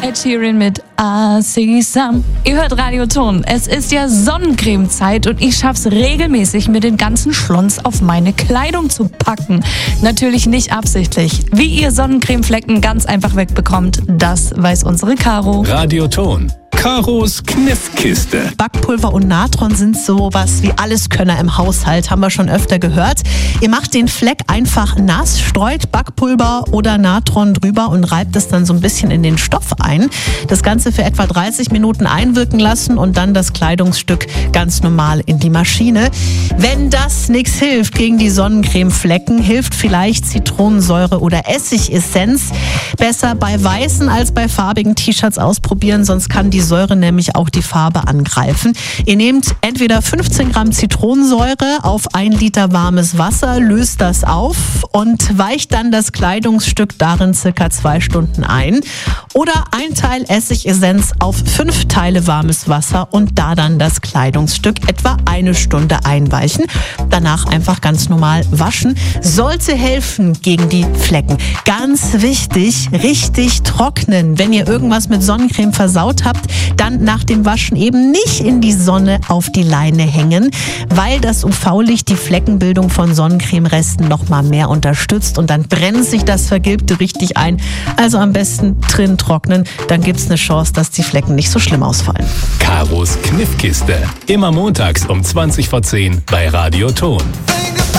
Ed Sheeran mit I See Some. Ihr hört Radio Ton. Es ist ja Sonnencremezeit und ich schaff's regelmäßig, mir den ganzen Schlons auf meine Kleidung zu packen. Natürlich nicht absichtlich. Wie ihr Sonnencremeflecken ganz einfach wegbekommt, das weiß unsere Caro. Radio Ton. Caros Kniffkiste. Backpulver und Natron sind sowas wie Alleskönner im Haushalt, haben wir schon öfter gehört. Ihr macht den Fleck einfach nass, streut Backpulver oder Natron drüber und reibt es dann so ein bisschen in den Stoff ein. Das Ganze für etwa 30 Minuten einwirken lassen und dann das Kleidungsstück ganz normal in die Maschine. Wenn das nichts hilft gegen die Sonnencremeflecken, hilft vielleicht Zitronensäure oder Essigessenz. Besser bei weißen als bei farbigen T-Shirts ausprobieren, sonst kann die Säure nämlich auch die Farbe angreifen. Ihr nehmt entweder 15 Gramm Zitronensäure auf 1 Liter warmes Wasser, löst das auf und weicht dann das Kleidungsstück darin circa 2 Stunden ein. Oder 1 Teil Essigessenz auf 5 Teile warmes Wasser und da dann das Kleidungsstück etwa 1 Stunde einweichen. Danach einfach ganz normal waschen. Sollte helfen gegen die Flecken. Ganz wichtig, richtig trocknen. Wenn ihr irgendwas mit Sonnencreme versaut habt, dann nach dem Waschen eben nicht in die Sonne auf die Leine hängen, weil das UV-Licht die Fleckenbildung von Sonnencremeresten noch mal mehr unterstützt und dann brennt sich das Vergilbte richtig ein. Also am besten drin trocknen, dann gibt's eine Chance, dass die Flecken nicht so schlimm ausfallen. Caros Kniffkiste. Immer montags um 20:10 bei Radio Ton.